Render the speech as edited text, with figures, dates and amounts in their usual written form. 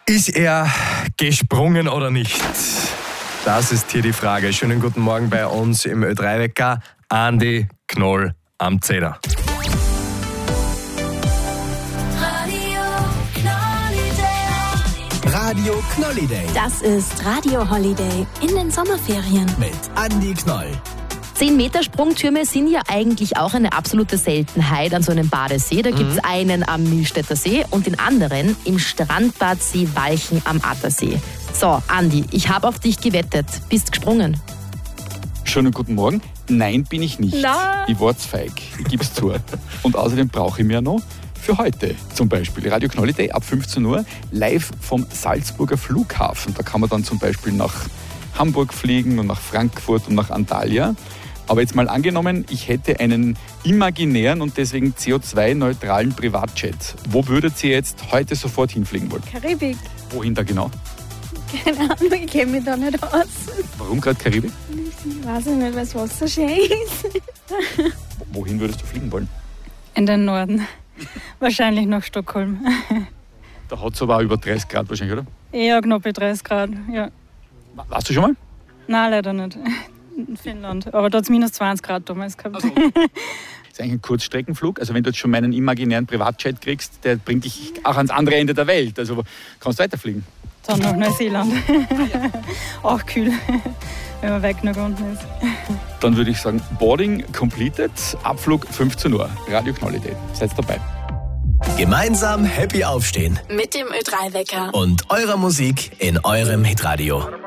Ist er gesprungen oder nicht? Das ist hier die Frage. Schönen guten Morgen bei uns im Ö3-Wecker. Andi Knoll am Zehner. Radio Knolliday. Das ist Radio Holiday in den Sommerferien. Mit Andi Knoll. 10-Meter-Sprungtürme sind ja eigentlich auch eine absolute Seltenheit an so einem Badesee. Da gibt es einen am Milstädter See und den anderen im Strandbad Seewalchen am Attersee. So, Andi, ich habe auf dich gewettet. Bist gesprungen? Schönen guten Morgen. Nein, bin ich nicht. Na. Ich war zu feig, ich gebe es zu. Und außerdem brauche ich mir noch für heute zum Beispiel Radio Knolliday ab 15 Uhr live vom Salzburger Flughafen. Da kann man dann zum Beispiel nach Hamburg fliegen und nach Frankfurt und nach Antalya. Aber jetzt mal angenommen, ich hätte einen imaginären und deswegen CO2-neutralen Privatjet. Wo würdet ihr jetzt heute sofort hinfliegen wollen? Karibik. Wohin da genau? Keine Ahnung, ich kenne mich da nicht aus. Warum gerade Karibik? Ich weiß nicht, weil das Wasser schön ist. Wohin würdest du fliegen wollen? In den Norden. Wahrscheinlich nach Stockholm. Da hat es aber auch über 30 Grad wahrscheinlich, oder? Eher knapp 30 Grad, ja. Warst du schon mal? Nein, leider nicht. In Finnland. Aber da hat es minus 20 Grad damals gehabt. Also, das ist eigentlich ein Kurzstreckenflug. Also wenn du jetzt schon meinen imaginären Privatjet kriegst, der bringt dich auch ans andere Ende der Welt. Also kannst du weiterfliegen. Dann nach Neuseeland. Auch kühl, wenn man weit genug unten ist. Dann würde ich sagen, Boarding completed, Abflug 15 Uhr. Radio Knolliday. Seid dabei. Gemeinsam happy aufstehen. Mit dem Ö3-Wecker. Und eurer Musik in eurem Hitradio.